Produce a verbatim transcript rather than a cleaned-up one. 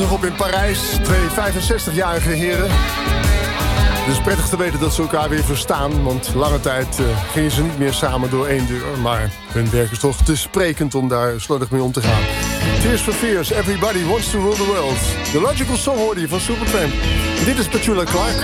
nog op in Parijs. Twee vijfenzestigjarige heren. Het is prettig te weten dat ze elkaar weer verstaan. Want lange tijd uh, gingen ze niet meer samen door één deur. Maar hun werk is toch te sprekend om daar slordig mee om te gaan. Tears for Fears, Everybody Wants to Rule the World. The Logical Song hoorde je van Supertramp. Dit is Petula Clark.